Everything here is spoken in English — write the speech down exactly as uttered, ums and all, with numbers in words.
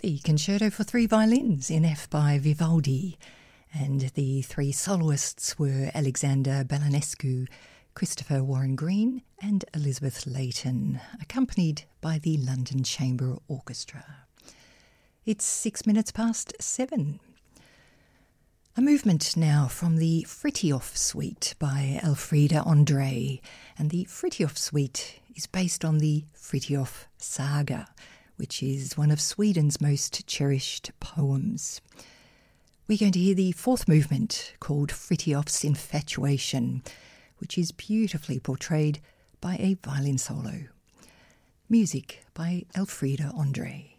The Concerto for Three Violins in F by Vivaldi, and the three soloists were Alexander Balanescu, Christopher Warren Green and Elizabeth Layton, accompanied by the London Chamber Orchestra. It's six minutes past seven. A movement now from the Frithiof Suite by Elfriede André, and the Frithiof Suite is based on the Frithiof Saga, which is one of Sweden's most cherished poems. We're going to hear the fourth movement called Frithjof's Infatuation, which is beautifully portrayed by a violin solo. Music by Elfriede André.